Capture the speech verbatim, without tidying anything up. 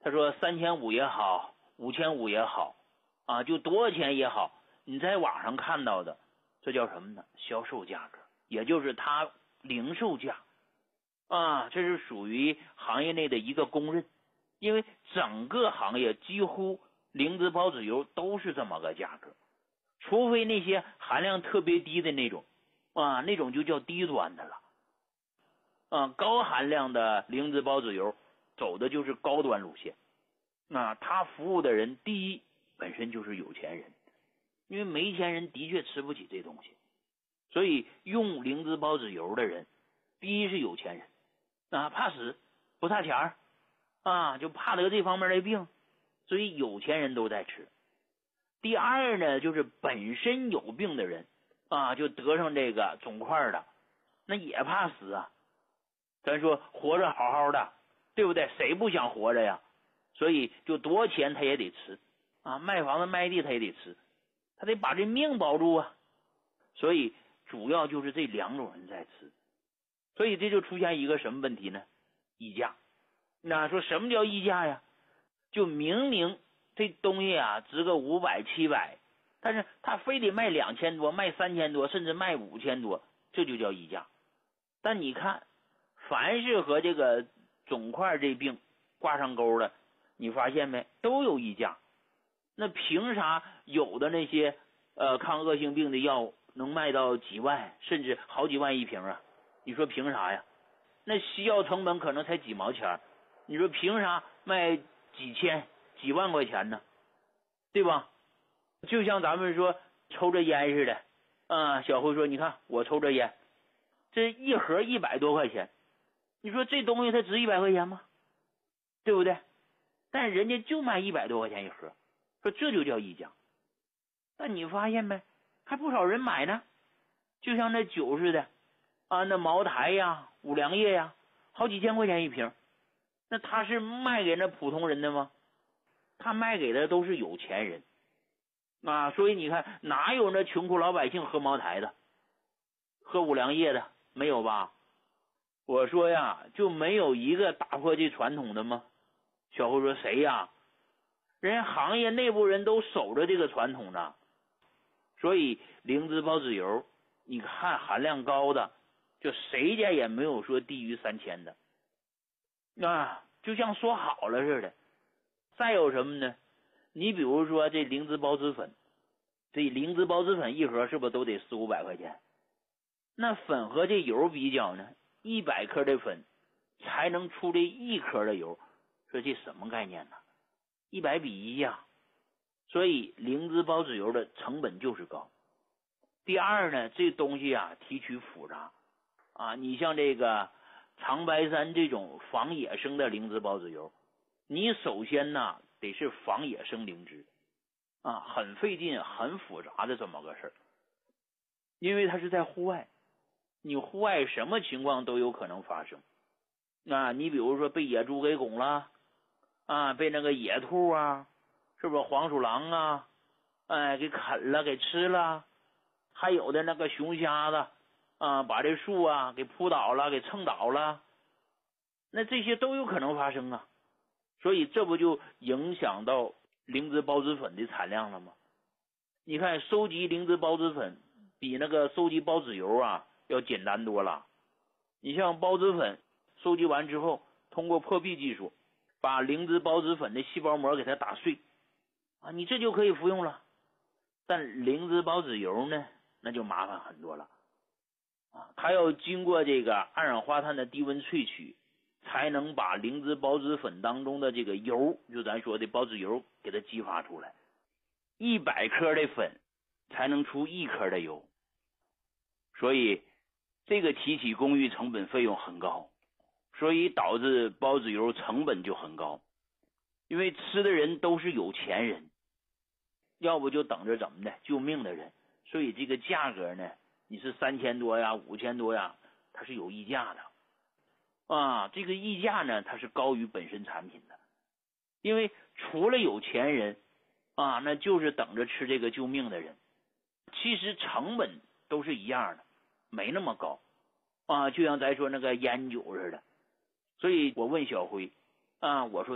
他说三千五也好，五千五也好，啊，就多少钱也好，你在网上看到的，这叫什么呢？销售价格，也就是它零售价啊，这是属于行业内的一个公认，因为整个行业几乎灵芝孢子油都是这么个价格，除非那些含量特别低的那种啊，那种就叫低端的了。啊，高含量的灵芝孢子油走的就是高端路线。那他服务的人，第一本身就是有钱人，因为没钱人的确吃不起这东西，所以用灵芝孢子油的人，第一是有钱人，啊，怕死不差钱儿啊，就怕得这方面的病，所以有钱人都在吃。第二呢，就是本身有病的人啊，就得上这个肿块的，那也怕死啊。咱说活着好好的，对不对？谁不想活着呀？所以就多钱他也得吃啊，卖房子卖地他也得吃，他得把这命保住啊。所以主要就是这两种人在吃，所以这就出现一个什么问题呢？溢价。那说什么叫溢价呀？就明明这东西啊值个五百七百，但是他非得卖两千多，卖三千多，甚至卖五千多，这就叫溢价。但你看，凡是和这个肿块这病挂上钩的，你发现没，都有溢价。那凭啥有的那些呃抗恶性病的药能卖到几万甚至好几万一瓶啊？你说凭啥呀？那西药成本可能才几毛钱，你说凭啥卖几千几万块钱呢？对吧？就像咱们说抽着烟似的啊，小辉说你看我抽着烟，这一盒一百多块钱，你说这东西它值一百块钱吗？对不对？但人家就卖一百多块钱一盒，说这就叫溢价。但你发现没，还不少人买呢。就像那酒似的啊，那茅台呀、五粮液呀，好几千块钱一瓶，那他是卖给那普通人的吗？他卖给的都是有钱人啊。所以你看，哪有那穷苦老百姓喝茅台的，喝五粮液的？没有吧？我说呀，就没有一个打破这传统的吗？小胡说谁呀？人家行业内部人都守着这个传统呢。所以灵芝孢子油你看含量高的，就谁家也没有说低于三千的啊，就像说好了似的。再有什么呢？你比如说这灵芝孢子粉，这灵芝孢子粉一盒是不是都得四五百块钱？那粉和这油比较呢，一百克的粉才能出这一克的油，说这什么概念呢？一百比一呀。所以灵芝孢子油的成本就是高。第二呢，这东西啊提取复杂啊，你像这个长白山这种仿野生的灵芝孢子油，你首先呢得是仿野生灵芝啊，很费劲很复杂的这么个事儿。因为它是在户外，你户外什么情况都有可能发生啊，你比如说被野猪给拱了啊，被那个野兔啊，是不是黄鼠狼啊，哎，给啃了给吃了，还有的那个熊瞎子啊，把这树啊给扑倒了给蹭倒了，那这些都有可能发生啊。所以这不就影响到灵芝孢子粉的产量了吗？你看收集灵芝孢子粉比那个收集孢子油啊要简单多了。你像孢子粉收集完之后，通过破壁技术把灵芝孢子粉的细胞膜给它打碎啊，你这就可以服用了。但灵芝孢子油呢，那就麻烦很多了啊，它要经过这个二氧化碳的低温萃取，才能把灵芝孢子粉当中的这个油，就咱说的孢子油给它激发出来。一百克的粉才能出一克的油，所以这个提取工艺成本费用很高，所以导致孢子油成本就很高。因为吃的人都是有钱人，要不就等着怎么的救命的人，所以这个价格呢，你是三千多呀五千多呀，它是有溢价的啊。这个溢价呢，它是高于本身产品的。因为除了有钱人啊，那就是等着吃这个救命的人，其实成本都是一样的，没那么高啊，就像咱说那个烟酒似的。所以我问小辉啊，我说